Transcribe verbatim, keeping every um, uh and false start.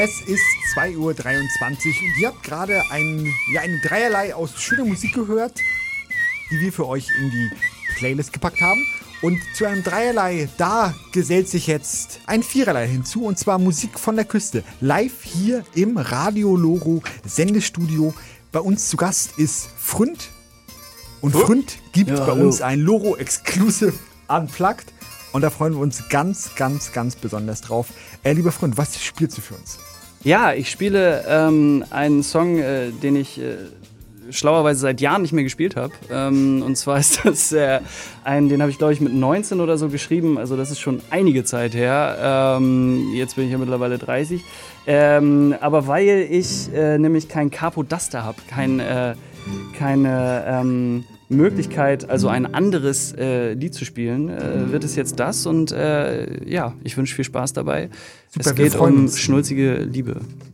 Es ist zwei Uhr dreiundzwanzig und ihr habt gerade ein, ja, eine Dreierlei aus schöner Musik gehört, die wir für euch in die Playlist gepackt haben. Und zu einem Dreierlei, da gesellt sich jetzt ein Viererlei hinzu, und zwar Musik von der Küste. Live hier im Radio Loro Sendestudio. Bei uns zu Gast ist Fründ. Und Fründ gibt ja, bei hallo. uns ein Loro Exclusive Unplugged. Und da freuen wir uns ganz, ganz, ganz besonders drauf. Äh, lieber Fründ, was spielst du für uns? Ja, ich spiele ähm, einen Song, äh, den ich äh, schlauerweise seit Jahren nicht mehr gespielt habe. Ähm, und zwar ist das äh, ein, den habe ich glaube ich mit neunzehn oder so geschrieben. Also das ist schon einige Zeit her. Ähm, jetzt bin ich ja mittlerweile dreißig. Ähm, aber weil ich äh, nämlich kein Capo Duster habe, kein, äh, keine ähm, Möglichkeit, also ein anderes äh, Lied zu spielen, äh, wird es jetzt das. Und äh, ja, ich wünsche viel Spaß dabei. Super, es geht um uns. schnulzige Liebe.